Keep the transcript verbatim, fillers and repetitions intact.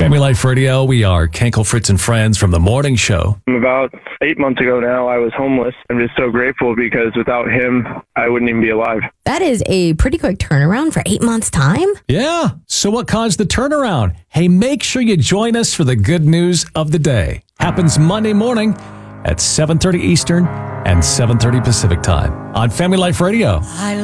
Family Life Radio, we are Kenkel, Fritz, and Friends from the morning show. About eight months ago now, I was homeless. I'm just so grateful because without him, I wouldn't even be alive. That is a pretty quick turnaround for eight months' time. Yeah. So what caused the turnaround? Hey, make sure you join us for the good news of the day. Happens Monday morning at seven thirty Eastern and seven thirty Pacific time on Family Life Radio.